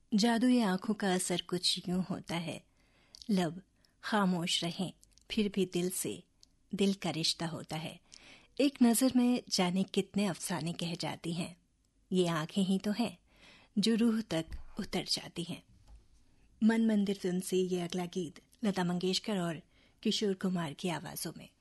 जादुई आंखों का असर कुछ यूं होता है, लब खामोश रहें फिर भी दिल से दिल का रिश्ता होता है। एक नजर में जाने कितने अफसाने कह जाती हैं, ये आंखें ही तो हैं जो रूह तक उतर जाती हैं। मन मंदिर फिल्म से ये अगला गीत लता मंगेशकर और किशोर कुमार की आवाजों में।